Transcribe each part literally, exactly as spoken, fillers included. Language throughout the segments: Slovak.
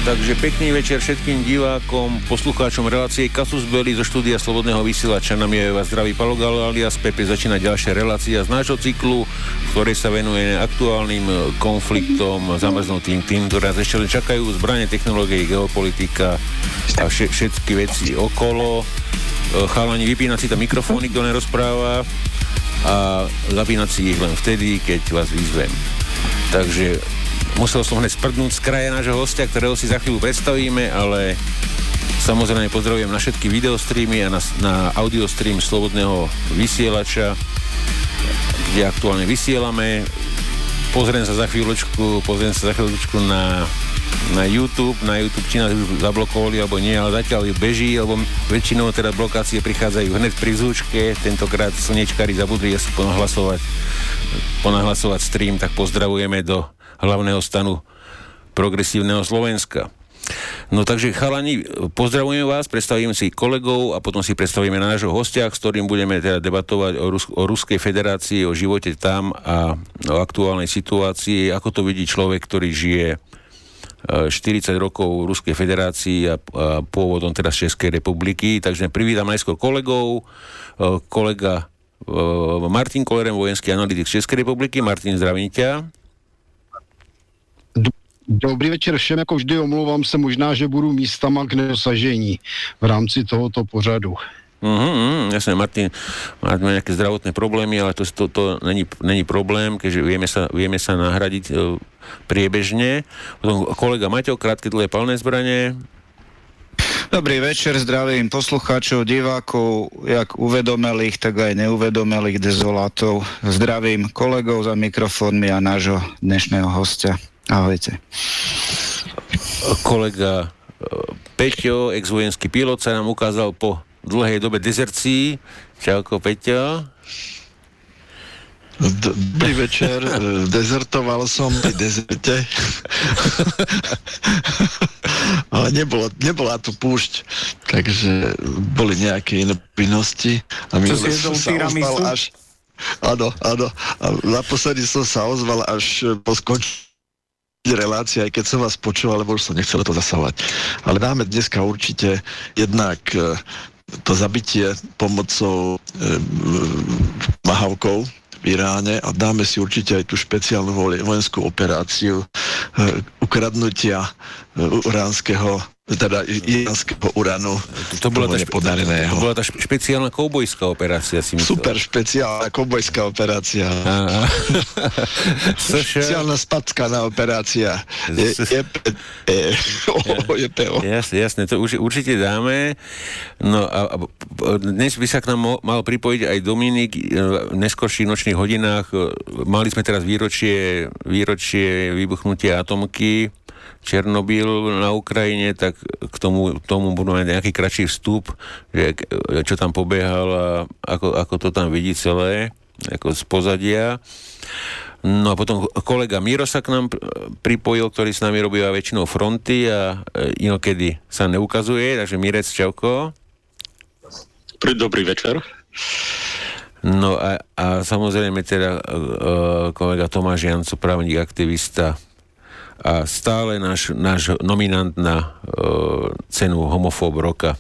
Takže pekný večer všetkým divákom, poslucháčom relácie Casus Belli zo štúdia Slobodného vysielača. Na mne vás zdraví Palo Galo alias Pepe. Začína ďalšia relácia z nášho cyklu, v ktorej sa venuje aktuálnym konfliktom zamrznutým tým, ktoré nás ešte len čakajú, zbrane, technológie, geopolitika a vše, všetky veci okolo. Chalani, vypínať si tam mikrofóny, kto nerozpráva, a zapínať si ich len vtedy, keď vás vyzvem. Takže musel som hneď sprdnúť z kraja nášho hostia, ktorého si za chvíľu predstavíme, ale samozrejme pozdravujem na všetky videostreamy a na, na audiostream Slobodného vysielača, kde aktuálne vysielame. Pozriem sa za chvíľočku, pozriem sa za chvíľočku na, na YouTube, na YouTube, či nás zablokovali alebo nie, ale zatiaľ beží, alebo väčšinou teda blokácie prichádzajú hneď pri zúčke. Tentokrát slnečkári zabudli asi ponahlasovať, ponahlasovať stream, tak pozdravujeme do hlavného stanu progresívneho Slovenska. No takže chalani, pozdravujem vás, predstavím si kolegov a potom si predstavíme nášho hostia, s ktorým budeme teda debatovať o, Rus- o Ruskej federácii, o živote tam a o aktuálnej situácii, ako to vidí človek, ktorý žije štyridsať rokov v Ruskej federácii a, a pôvodom teda z Českej republiky. Takže privítam najskôr kolegov, kolega Martin Kolleren, vojenský analytik z Českej republiky. Martin, zdravím ťa. Dobrý večer všem, jako vždy omlouvám se, možná, že budu místama k nedosažení v rámci tohoto pořadu. Mhm, jasne, Martin, Martin má nejaké zdravotné problémy, ale to, to, to není, není problém, keďže vieme sa, vieme sa nahradiť e, priebežne. Potom kolega Maťo, krátke dlhé palné zbranie. Dobrý večer, zdravím poslucháčov, divákov, jak uvedomelých, tak aj neuvedomelých dezolátov. Zdravím kolegov za mikrofónmi a nášho dnešného hostia. Ahojte. Kolega Peťo, ex-vojenský pilot, sa nám ukázal po dlhej dobe dezercii. Čauko, Peťo. Dobrý večer, dezertoval som pri dezerte. Ale nebolo, nebola tu púšť, takže boli nejaké iné povinnosti. A my som sa ozval až... Áno, áno. A naposledy som sa ozval až po skončení relácie, aj keď som vás počul, alebo už som nechcel to zasahovať. Ale dáme dneska určite jednak to zabitie pomocou e, mahavkov v Iráne a dáme si určite aj tú špeciálnu vojenskú operáciu e, ukradnutia e, uránskeho teda iránskeho uránu. To, to, bola tá, nepodareného. To bola tá špeciálna koubojská operácia, si myslel. Super špeciálna koubojská operácia. Špeciálna spackaná operácia. Je, je, je, oh, je peo. Jasne, jasne, to už, určite dáme. No a, a dnes by sa k nám mal pripojiť aj Dominik v neskorších nočných hodinách. Mali sme teraz výročie, výročie vybuchnutia atomky Černobyl na Ukrajine, tak k tomu, tomu budú mať nejaký kratší vstup, že, čo tam pobiehal a ako, ako to tam vidí celé, ako z pozadia. No a potom kolega Miro sa k nám pripojil, ktorý s nami robí väčšinou fronty a inokedy sa neukazuje, takže Mirec, čauko. Dobrý večer. No a, a samozrejme teda kolega Tomáš Janco, právnik, aktivista a stále náš, náš nominant na uh, cenu Homofób roka.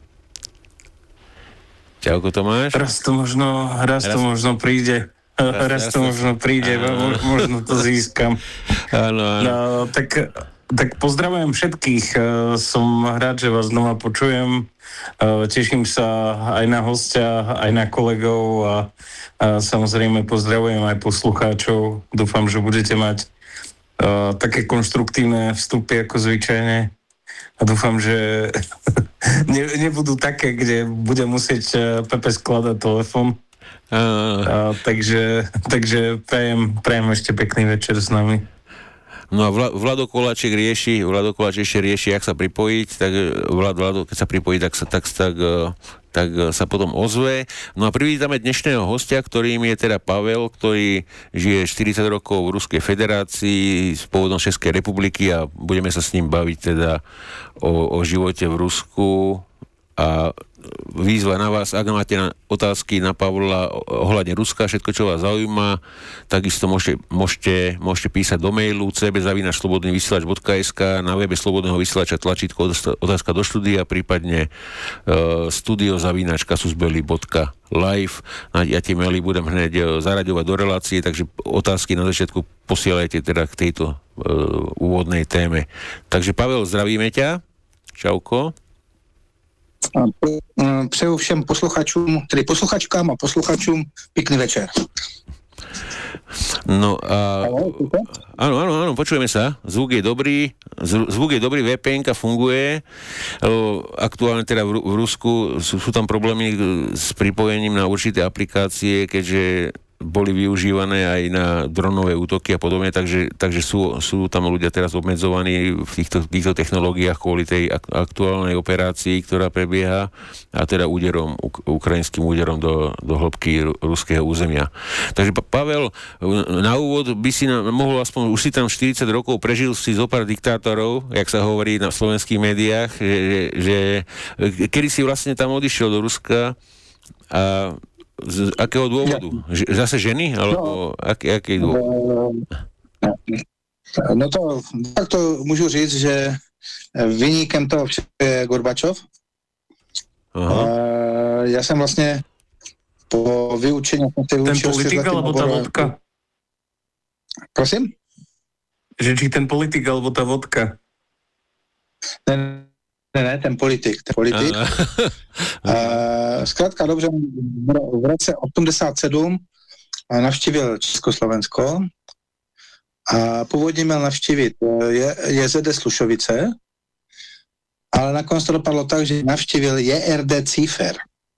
Čauko, Tomáš. Raz to možno, raz, raz to možno príde. Raz, raz to možno príde, áno. Možno to získam. Áno, áno. No, tak, tak pozdravujem všetkých. Som rád, že vás znova počujem. Teším sa aj na hostia, aj na kolegov a, a samozrejme pozdravujem aj poslucháčov. Dúfam, že budete mať Uh, také konštruktívne vstupy ako zvyčajne a dúfam, že ne, nebudú také, kde bude musieť uh, Pepe skladať telefón. Uh. Uh, takže takže prajem, prajem ešte pekný večer s nami. No a Vla, Vlado Koláček rieši, Vlado Koláček ešte rieši, jak sa pripojiť, tak Vlad, Vlado, keď sa pripojí, tak sa, tak, tak, tak sa potom ozve. No a privítame dnešného hostia, ktorým je teda Pavel, ktorý žije štyridsať rokov v Ruskej federácii s pôvodom Českej republiky a budeme sa s ním baviť teda o, o živote v Rusku a výzva na vás, ak máte na otázky na Pavla ohľadne Ruska, všetko, čo vás zaujíma, takisto môžete, môžete, môžete písať do mailu c b zavináč slobodný vysielač bodka es ká, na webe Slobodného vysielača tlačítko otázka do štúdia, prípadne uh, studio zavináč kasusbeli bodka live. Ja tie maily budem hneď zaraďovať do relácie, takže otázky na začiatku posielajte teda k tejto uh, úvodnej téme. Takže Pavel, zdravíme ťa. Čauko. Přeju všem posluchačům, tedy posluchačkám a posluchačům pěkný večer. No a... Áno, áno, áno, počujeme sa. Zvuk je dobrý, zvuk je dobrý, vé pé enka funguje. Aktuálne teda v, v Rusku sú, sú tam problémy s pripojením na určité aplikácie, keďže boli využívané aj na dronové útoky a podobne, takže, takže sú, sú tam ľudia teraz obmedzovaní v týchto, týchto technológiách kvôli tej aktuálnej operácii, ktorá prebieha, a teda úderom, ukrajinským úderom do, do hĺbky ruského územia. Takže Pavel, na úvod by si nám mohol aspoň, už si tam štyridsať rokov, prežil si zo pár diktátorov, jak sa hovorí na slovenských médiách, že, že kedy si vlastne tam odišiel do Ruska a z akého dôvodu? Ja. Zase ženy? Alebo no, aký, aký dôvod? No to, tak to můžu říct, že viníkem toho je Gorbačov. Aha. Já jsem vlastně po vyučení... Ten politik alebo tá vodka? Prosím? Že či ten politik alebo tá vodka? Ten Ne, ne, ten politik, ten politik. Uh, zkrátka dobře, v roce osmdesát sedm navštívil Československo a původně měl navštívit je, J Z D Slušovice, ale nakonec to dopadlo tak, že navštívil J R D Cífer.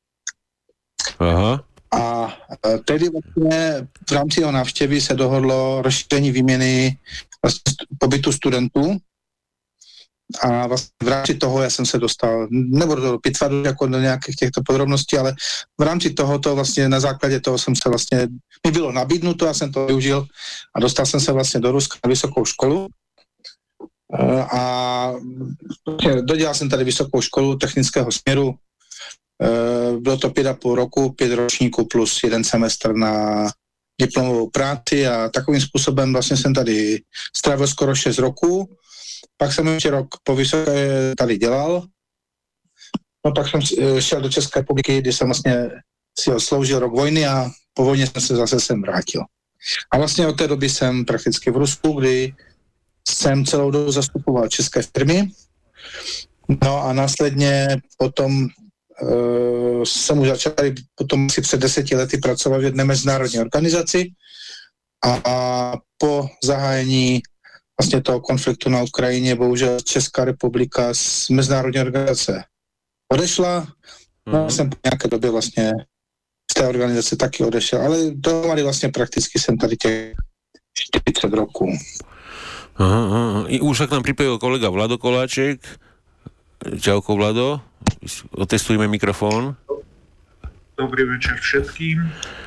Aha. A tedy vlastně v rámci jeho návštěvy se dohodlo rozšíření výměny vlastně pobytu studentů. A vlastně v rámci toho já jsem se dostal, nebudu to pitvat jako do nějakých těchto podrobností, ale v rámci tohoto vlastně na základě toho jsem se vlastně, mi bylo nabídnuto, já jsem to využil a dostal jsem se vlastně do Ruska na vysokou školu a dodělal jsem tady vysokou školu technického směru, bylo to pět a půl roku, pět ročníků plus jeden semestr na diplomovou práci a takovým způsobem vlastně jsem tady strávil skoro šest roků. Pak jsem ještě rok po vysoké tady dělal. No pak jsem šel do České republiky, kdy jsem vlastně si sloužil rok vojny a po vojně jsem se zase sem vrátil. A vlastně od té doby jsem prakticky v Rusku, kdy jsem celou dobu zastupoval české firmy. No a následně potom uh, jsem už začal potom asi před deseti lety pracovat v jedné mezinárodní organizaci a, a po zahájení vlastně toho konfliktu na Ukrajině bohužel Česká republika z mezinárodní organizace odešla. No, mm. jsem po nějaké době vlastně z té organizace taky odešel, ale dohromady vlastně prakticky jsem tady těch štyridsať rokov. Aha, aha. Už sa k nám pripojil kolega Vlado Koláček. Čauko, Vlado. Otestujeme mikrofón. Dobrý večer všetkým.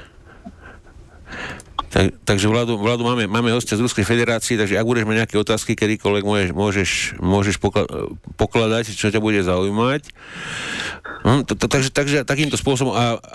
Tak, takže Vladu, Vladu máme, máme hostia z Ruskej federácie, takže ak budeš mať nejaké otázky, kedykoľvek môžeš, môžeš, môžeš pokla, pokladať, čo ťa bude zaujímať. Hm, t- t- takže, takže takýmto spôsobom a